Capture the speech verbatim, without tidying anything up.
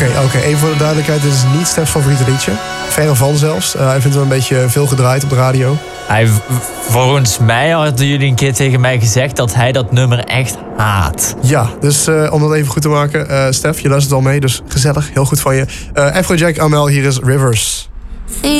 Oké, okay, oké. Okay. Even voor de duidelijkheid, dit is niet Stef's favoriete liedje. Verre van zelfs. Uh, hij vindt het wel een beetje veel gedraaid op de radio. Hij, volgens mij hadden jullie een keer tegen mij gezegd dat hij dat nummer echt haat. Ja, dus uh, om dat even goed te maken. Uh, Stef, je luistert al mee, dus gezellig. Heel goed van je. Uh, Afrojack, Amel, hier is Rivers.